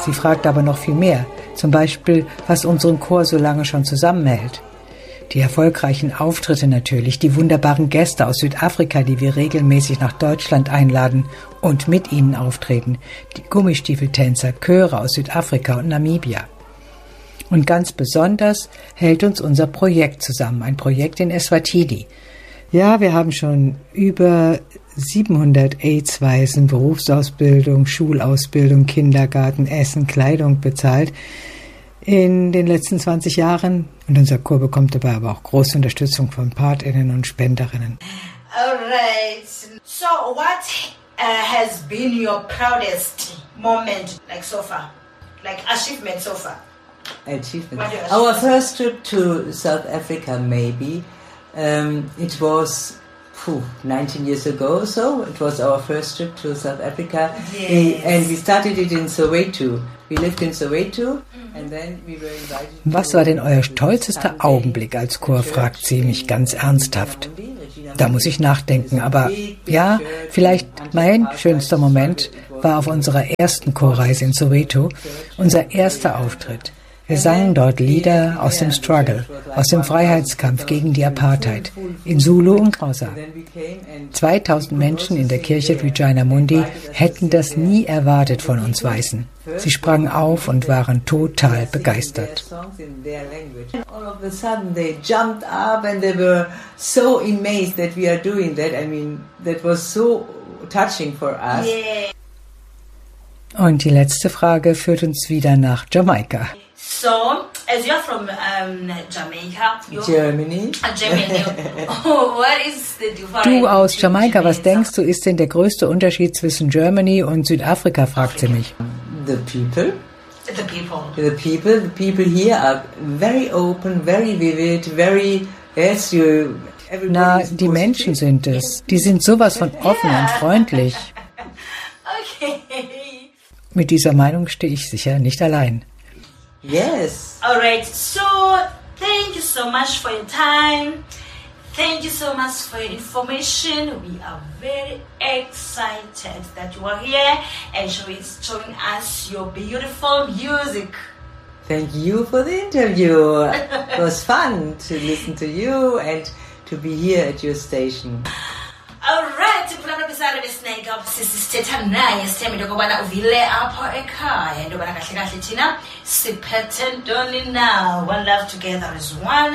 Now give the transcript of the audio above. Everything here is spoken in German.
Sie fragt aber noch viel mehr. Zum Beispiel, was unseren Chor so lange schon zusammenhält. Die erfolgreichen Auftritte natürlich, die wunderbaren Gäste aus Südafrika, die wir regelmäßig nach Deutschland einladen und mit ihnen auftreten. Die Gummistiefeltänzer, Chöre aus Südafrika und Namibia. Und ganz besonders hält uns unser Projekt zusammen, ein Projekt in Eswatini. Ja, wir haben schon über 700 AIDS-Waisen Berufsausbildung, Schulausbildung, Kindergarten, Essen, Kleidung bezahlt in den letzten 20 Jahren. Und unser Chor bekommt dabei aber auch große Unterstützung von PatInnen und Spenderinnen. Alright. So what has been your proudest moment, like so far? Like achievement so far? Achievement. Our first trip to South Africa, maybe. It was 19 years ago or so. It was our first trip to South Africa. Yes. And we started it in Soweto. We lived in Soweto. And then we were invited. Was war denn euer stolzester Augenblick als Chor, fragt sie mich ganz ernsthaft. Da muss ich nachdenken, aber ja, vielleicht mein schönster Moment war auf unserer ersten Chorreise in Soweto, unser erster Auftritt. Wir sangen dort Lieder aus dem Struggle, aus dem Freiheitskampf gegen die Apartheid, in Zulu und Xhosa. 2000 Menschen in der Kirche Regina Mundi hätten das nie erwartet von uns Weißen. Sie sprangen auf und waren total begeistert. All of a sudden they jumped up and they were so amazed that we are doing that. I mean, that was so touching for us. Und die letzte Frage führt uns wieder nach Jamaika. So, as you're from Jamaica, Germany. What is the difference? Du aus Jamaika, was denkst du, ist denn der größte Unterschied zwischen Germany und Südafrika, fragt sie mich. The people. The people. The people here are very open, very vivid, very, yes, you... Na, die Menschen sind es. Die sind sowas von offen und freundlich. Okay. Mit dieser Meinung stehe ich sicher nicht allein. Yes. All right. So, thank you so much for your time. Thank you so much for your information. We are very excited that you are here and showing us your beautiful music. Thank you for the interview. It was fun to listen to you and to be here at your station. Alright, mphulana bisana besnake up sisithetha naye sithembe into yokubana uvile apha ekhaya into yobana kahle kahle thina siphethe ntoni na. One love together is one.